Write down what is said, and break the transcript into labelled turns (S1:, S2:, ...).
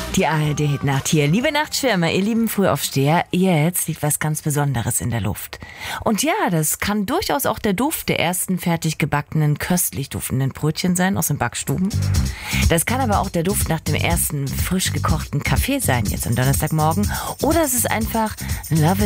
S1: Die ARD-Nacht hier. Liebe Nachtschwärmer, ihr lieben Frühaufsteher, jetzt liegt was ganz Besonderes in der Luft. Und ja, das kann durchaus auch der Duft der ersten fertig gebackenen, köstlich duftenden Brötchen sein aus den Backstuben. Das kann aber auch der Duft nach dem ersten frisch gekochten Kaffee sein, jetzt am Donnerstagmorgen. Oder es ist einfach Love